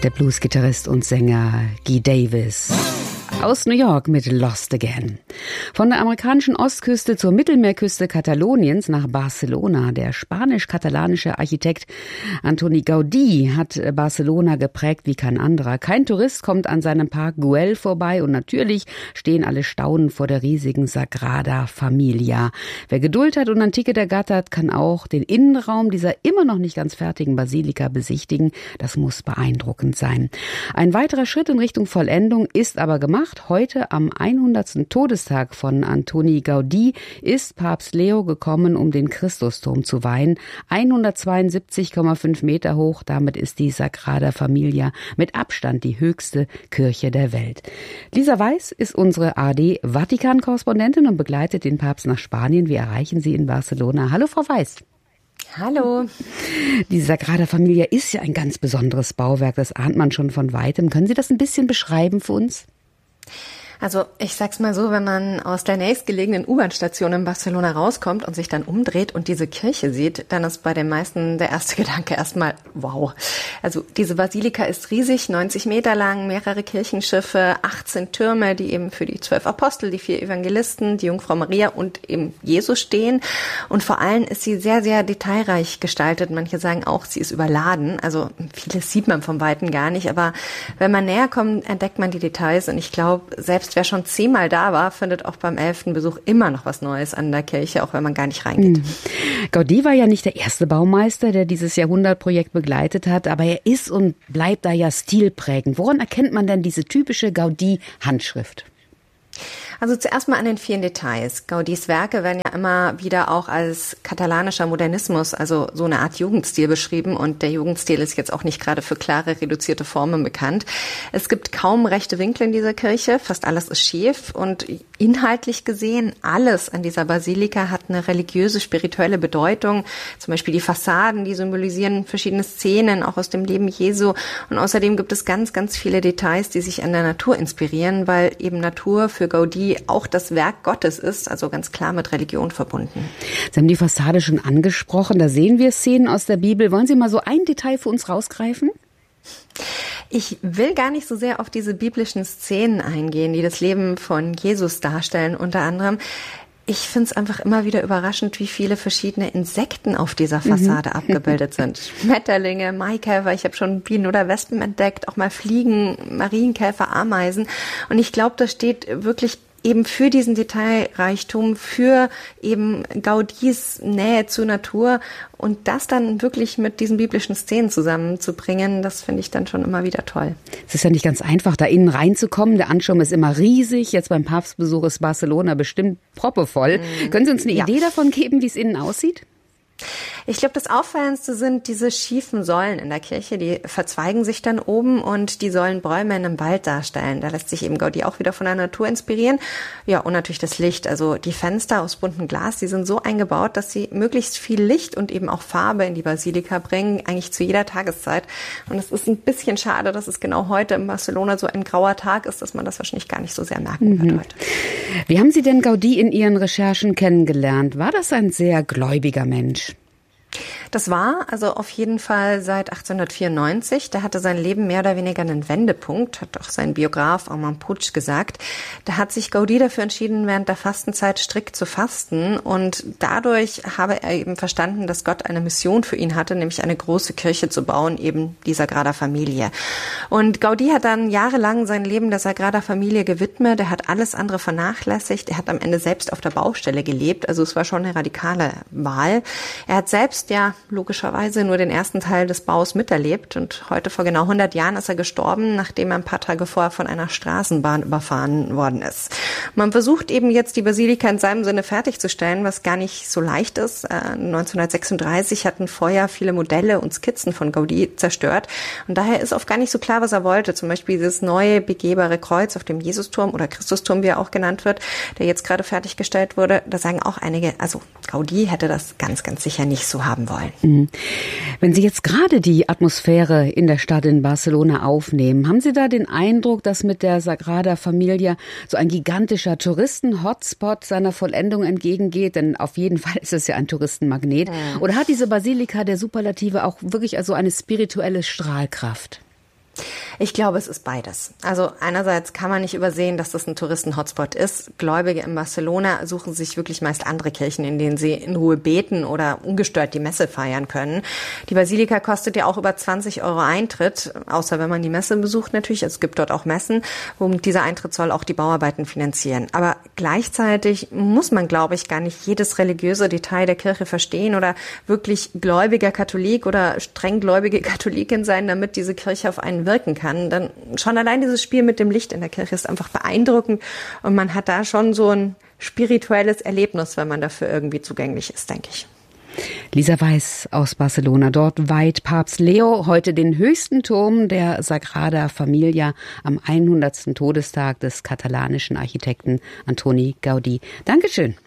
Der Blues-Gitarrist und Sänger Guy Davis aus New York mit Lost Again. Von der amerikanischen Ostküste zur Mittelmeerküste Kataloniens nach Barcelona. Der spanisch-katalanische Architekt Antoni Gaudí hat Barcelona geprägt wie kein anderer. Kein Tourist kommt an seinem Park Güell vorbei und natürlich stehen alle staunend vor der riesigen Sagrada Familia. Wer Geduld hat und ein Ticket ergattert, kann auch den Innenraum dieser immer noch nicht ganz fertigen Basilika besichtigen. Das muss beeindruckend sein. Ein weiterer Schritt in Richtung Vollendung ist aber gemacht. Heute am 100. Todestag von Antoni Gaudí ist Papst Leo gekommen, um den Christusturm zu weihen. 172,5 Meter hoch, damit ist die Sagrada Familia mit Abstand die höchste Kirche der Welt. Lisa Weiß ist unsere ARD-Vatikan-Korrespondentin und begleitet den Papst nach Spanien. Wir erreichen sie in Barcelona. Hallo, Frau Weiß. Hallo. Die Sagrada Familia ist ja ein ganz besonderes Bauwerk, das ahnt man schon von Weitem. Können Sie das ein bisschen beschreiben für uns? Also ich sag's mal so, wenn man aus der nächstgelegenen U-Bahn-Station in Barcelona rauskommt und sich dann umdreht und diese Kirche sieht, dann ist bei den meisten der erste Gedanke erstmal, wow. Also diese Basilika ist riesig, 90 Meter lang, mehrere Kirchenschiffe, 18 Türme, die eben für die 12 Apostel, die 4 Evangelisten, die Jungfrau Maria und eben Jesus stehen. Und vor allem ist sie sehr, sehr detailreich gestaltet. Manche sagen auch, sie ist überladen. Also vieles sieht man vom Weiten gar nicht, aber wenn man näher kommt, entdeckt man die Details. Und ich glaube, selbst wer schon 10-mal da war, findet auch beim 11. Besuch immer noch was Neues an der Kirche, auch wenn man gar nicht reingeht. Gaudí war ja nicht der erste Baumeister, der dieses Jahrhundertprojekt begleitet hat, aber er ist und bleibt da ja stilprägend. Woran erkennt man denn diese typische Gaudí-Handschrift? Also zuerst mal an den vielen Details. Gaudís Werke werden ja immer wieder auch als katalanischer Modernismus, also so eine Art Jugendstil beschrieben. Und der Jugendstil ist jetzt auch nicht gerade für klare, reduzierte Formen bekannt. Es gibt kaum rechte Winkel in dieser Kirche. Fast alles ist schief. Und inhaltlich gesehen, alles an dieser Basilika hat eine religiöse, spirituelle Bedeutung. Zum Beispiel die Fassaden, die symbolisieren verschiedene Szenen, auch aus dem Leben Jesu. Und außerdem gibt es ganz, ganz viele Details, die sich an der Natur inspirieren, weil eben Natur für Gaudí auch das Werk Gottes ist, also ganz klar mit Religion verbunden. Sie haben die Fassade schon angesprochen, da sehen wir Szenen aus der Bibel. Wollen Sie mal so ein Detail für uns rausgreifen? Ich will gar nicht so sehr auf diese biblischen Szenen eingehen, die das Leben von Jesus darstellen, unter anderem. Ich finde es einfach immer wieder überraschend, wie viele verschiedene Insekten auf dieser Fassade abgebildet sind. Schmetterlinge, Maikäfer, ich habe schon Bienen oder Wespen entdeckt, auch mal Fliegen, Marienkäfer, Ameisen. Und ich glaube, das steht wirklich eben für diesen Detailreichtum, für eben Gaudís Nähe zur Natur und das dann wirklich mit diesen biblischen Szenen zusammenzubringen, das finde ich dann schon immer wieder toll. Es ist ja nicht ganz einfach, da innen reinzukommen. Der Ansturm ist immer riesig. Jetzt beim Papstbesuch ist Barcelona bestimmt proppevoll. Können Sie uns eine Idee davon geben, wie es innen aussieht? Ich glaube, das Auffallendste sind diese schiefen Säulen in der Kirche, die verzweigen sich dann oben und die sollen Bäume in einem Wald darstellen. Da lässt sich eben Gaudí auch wieder von der Natur inspirieren. Ja, und natürlich das Licht, also die Fenster aus buntem Glas, die sind so eingebaut, dass sie möglichst viel Licht und eben auch Farbe in die Basilika bringen, eigentlich zu jeder Tageszeit. Und es ist ein bisschen schade, dass es genau heute in Barcelona so ein grauer Tag ist, dass man das wahrscheinlich gar nicht so sehr merken wird heute. Wie haben Sie denn Gaudí in Ihren Recherchen kennengelernt? War das ein sehr gläubiger Mensch? Das war also auf jeden Fall seit 1894. Da hatte sein Leben mehr oder weniger einen Wendepunkt, hat auch sein Biograf Armand Puig gesagt. Da hat sich Gaudí dafür entschieden, während der Fastenzeit strikt zu fasten. Und dadurch habe er eben verstanden, dass Gott eine Mission für ihn hatte, nämlich eine große Kirche zu bauen, eben die Sagrada Familia. Und Gaudí hat dann jahrelang sein Leben der Sagrada Familia gewidmet. Er hat alles andere vernachlässigt. Er hat am Ende selbst auf der Baustelle gelebt. Also es war schon eine radikale Wahl. Er hat selbst ja logischerweise nur den ersten Teil des Baus miterlebt und heute vor genau 100 Jahren ist er gestorben, nachdem er ein paar Tage vorher von einer Straßenbahn überfahren worden ist. Man versucht eben jetzt die Basilika in seinem Sinne fertigzustellen, was gar nicht so leicht ist. 1936 hatten Feuer viele Modelle und Skizzen von Gaudí zerstört und daher ist oft gar nicht so klar, was er wollte. Zum Beispiel dieses neue begehbare Kreuz auf dem Jesusturm oder Christusturm, wie er auch genannt wird, der jetzt gerade fertiggestellt wurde. Da sagen auch einige, also Gaudí hätte das ganz, ganz sicher nicht so haben wollen. Wenn Sie jetzt gerade die Atmosphäre in der Stadt in Barcelona aufnehmen, haben Sie da den Eindruck, dass mit der Sagrada Familia so ein gigantischer Touristen-Hotspot seiner Vollendung entgegengeht? Denn auf jeden Fall ist es ja ein Touristenmagnet. Oder hat diese Basilika der Superlative auch wirklich also eine spirituelle Strahlkraft? Ich glaube, es ist beides. Also einerseits kann man nicht übersehen, dass das ein Touristen-Hotspot ist. Gläubige in Barcelona suchen sich wirklich meist andere Kirchen, in denen sie in Ruhe beten oder ungestört die Messe feiern können. Die Basilika kostet ja auch über 20 € Eintritt, außer wenn man die Messe besucht natürlich. Es gibt dort auch Messen, und dieser Eintritt soll auch die Bauarbeiten finanzieren. Aber gleichzeitig muss man, glaube ich, gar nicht jedes religiöse Detail der Kirche verstehen oder wirklich gläubiger Katholik oder strenggläubige Katholikin sein, damit diese Kirche auf einen wirken kann. Dann schon allein dieses Spiel mit dem Licht in der Kirche ist einfach beeindruckend, und man hat da schon so ein spirituelles Erlebnis, wenn man dafür irgendwie zugänglich ist, denke ich. Lisa Weiß aus Barcelona. Dort weiht Papst Leo heute den höchsten Turm der Sagrada Familia am 100. Todestag des katalanischen Architekten Antoni Gaudí. Dankeschön.